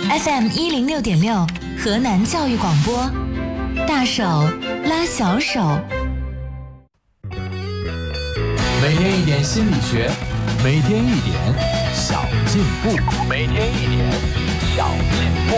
FM106.6河南教育广播，大手拉小手。 每天一点心理学，每天一点小进步，每天一点小进步。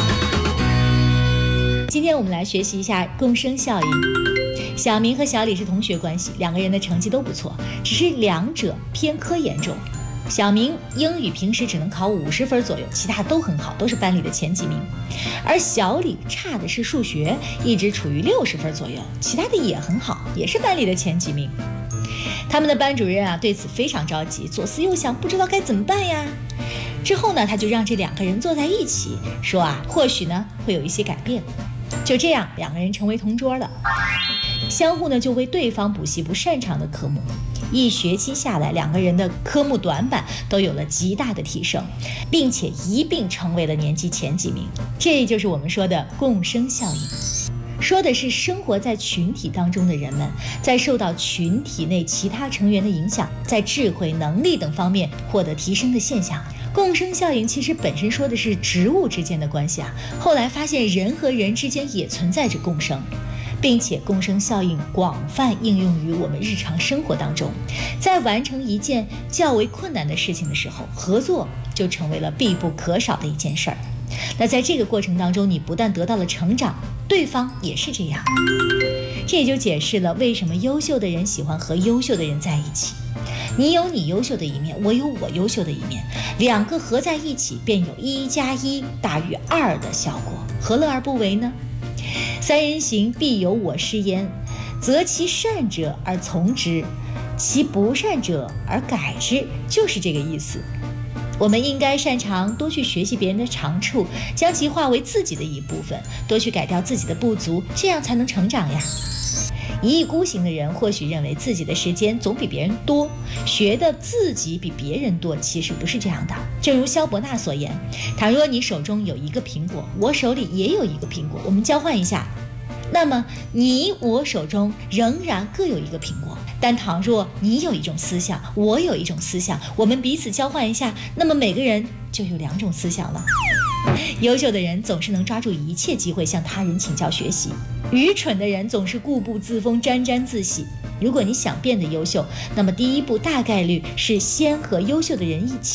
今天我们来学习一下共生效应。小明和小李是同学关系，两个人的成绩都不错，只是两者偏科严重。小明英语平时只能考50分左右，其他都很好，都是班里的前几名。而小李差的是数学，一直处于60分左右，其他的也很好，也是班里的前几名。他们的班主任对此非常着急，左思右想，不知道该怎么办呀。之后呢，他就让这两个人坐在一起，说或许呢会有一些改变。就这样，两个人成为同桌了，相互呢就为对方补习不擅长的科目。一学期下来，两个人的科目短板都有了极大的提升，并且一并成为了年级前几名。这就是我们说的共生效应，说的是生活在群体当中的人们，在受到群体内其他成员的影响，在智慧、能力等方面获得提升的现象。共生效应其实本身说的是植物之间的关系后来发现人和人之间也存在着共生，并且共生效应广泛应用于我们日常生活当中。在完成一件较为困难的事情的时候，合作就成为了必不可少的一件事儿。那在这个过程当中，你不但得到了成长，对方也是这样。这也就解释了为什么优秀的人喜欢和优秀的人在一起。你有你优秀的一面，我有我优秀的一面，两个合在一起便有1+1大于2的效果，何乐而不为呢？三人行，必有我师焉，择其善者而从之，其不善者而改之，就是这个意思。我们应该擅长多去学习别人的长处，将其化为自己的一部分，多去改掉自己的不足，这样才能成长呀。一意孤行的人或许认为自己的时间总比别人多，学的自己比别人多，其实不是这样的。正如萧伯纳所言，倘若你手中有一个苹果，我手里也有一个苹果，我们交换一下，那么你我手中仍然各有一个苹果。但倘若你有一种思想，我有一种思想，我们彼此交换一下，那么每个人就有2种思想了。优秀的人总是能抓住一切机会向他人请教学习，愚蠢的人总是固步自封，沾沾自喜。如果你想变得优秀，那么第一步大概率是先和优秀的人一起